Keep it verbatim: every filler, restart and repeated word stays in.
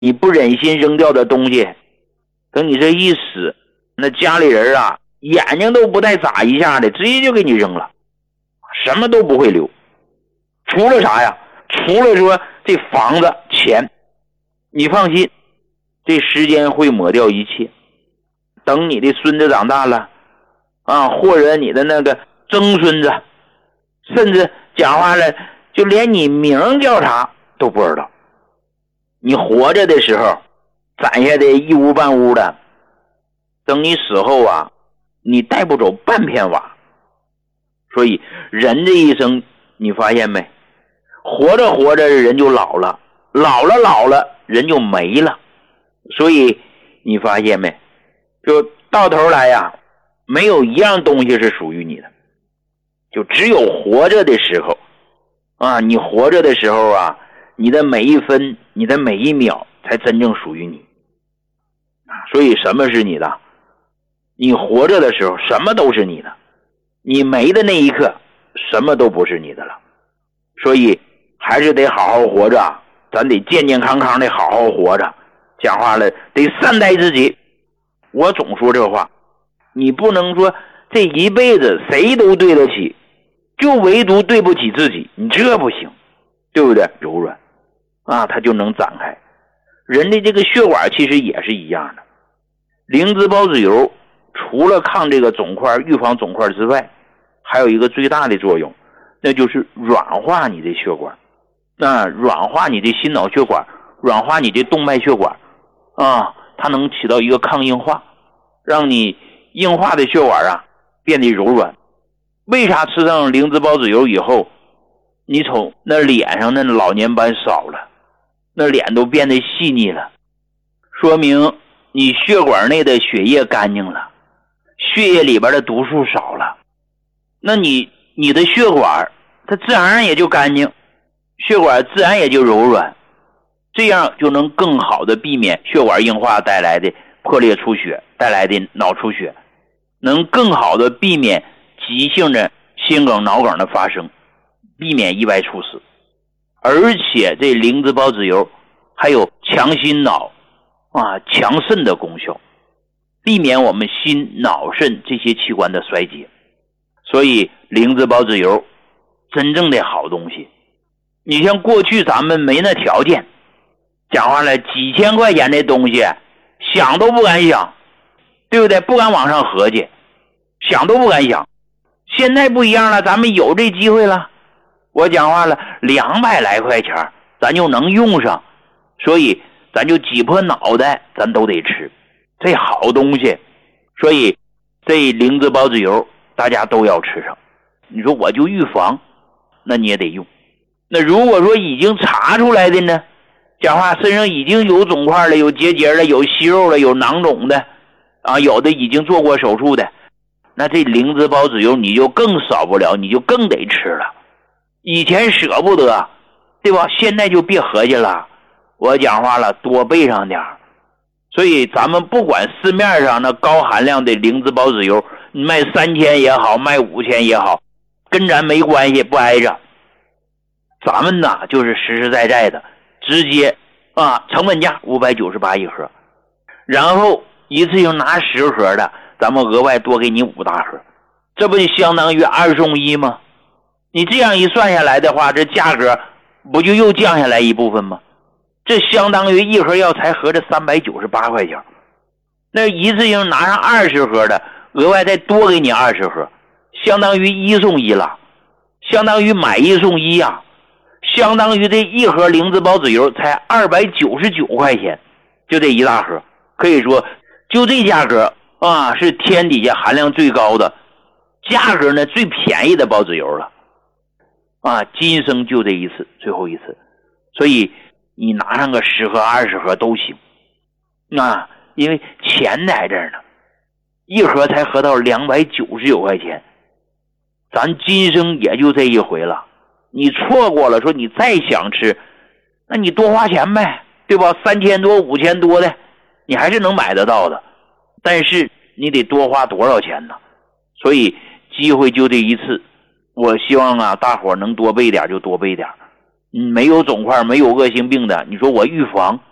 你不忍心扔掉的东西，等你这一死，那家里人啊眼睛都不带眨一下的，直接就给你扔了，什么都不会留。除了啥呀？除了说这房子钱，你放心，这时间会抹掉一切。等你的孙子长大了啊，或者你的那个曾孙子，甚至讲话了就连你名叫啥都不知道。你活着的时候攒下的一屋半屋的，等你死后啊，你带不走半片瓦。所以人这一生你发现没，活着活着人就老了，老了老了人就没了。所以你发现没，就到头来呀，没有一样东西是属于你的，就只有活着的时候啊，你活着的时候啊，你的每一分你的每一秒才真正属于你。所以什么是你的？你活着的时候什么都是你的，你没的那一刻什么都不是你的了。所以还是得好好活着，咱得健健康康的好好活着。讲话了得善待自己。我总说这话，你不能说这一辈子谁都对得起，就唯独对不起自己，你这不行，对不对？柔软啊，它就能展开。人的这个血管其实也是一样的，灵芝孢子油除了抗这个肿块、预防肿块之外，还有一个最大的作用，那就是软化你的血管，啊，软化你的心脑血管，软化你的动脉血管啊，它能起到一个抗硬化，让你硬化的血管啊变得柔软。为啥吃上灵芝孢子油以后，你瞅那脸上那老年斑少了，那脸都变得细腻了，说明你血管内的血液干净了，血液里边的毒素少了，那你你的血管它自然而然也就干净，血管自然也就柔软，这样就能更好的避免血管硬化带来的破裂出血带来的脑出血，能更好的避免急性的心梗脑梗的发生，避免意外猝死。而且这灵芝孢子油还有强心脑啊强肾的功效，避免我们心脑肾这些器官的衰竭。所以灵芝孢子油真正的好东西。你像过去咱们没那条件，讲话了几千块钱的东西想都不敢想，对不对？不敢往上合计，想都不敢想。现在不一样了，咱们有这机会了，我讲话了两百来块钱咱就能用上，所以咱就挤破脑袋咱都得吃这好东西。所以这灵芝孢子油大家都要吃上。你说我就预防，那你也得用。那如果说已经查出来的呢，讲话身上已经有肿块了，有结节了，有息肉了，有囊肿的啊，有的已经做过手术的，那这灵芝孢子油你就更少不了，你就更得吃了。以前舍不得，对吧？现在就别合计了，我讲话了多备上点。所以咱们不管市面上那高含量的灵芝孢子油卖三千也好，卖五千也好，跟咱没关系，不挨着。咱们呢就是实实在在的直接啊，成本价五百九十八一盒，然后一次性拿十盒的，咱们额外多给你五大盒，这不就相当于二送一吗？你这样一算下来的话，这价格不就又降下来一部分吗？这相当于一盒药材合着三百九十八块钱，那一次性拿上二十盒的，额外再多给你二十盒，相当于一送一了，相当于买一送一啊，相当于这一盒灵芝孢子油才二百九十九块钱，就这一大盒，可以说就这价格啊，是天底下含量最高的，价格呢最便宜的孢子油了啊！今生就这一次，最后一次，所以你拿上个十盒二十盒都行啊，因为钱在这儿呢，一盒才合到两百九十九块钱，咱今生也就这一回了。你错过了，说你再想吃，那你多花钱呗，对吧？三千多五千多的你还是能买得到的，但是你得多花多少钱呢？所以机会就这一次，我希望啊大伙能多备点就多备点。嗯，没有肿块没有恶性病的，你说我预防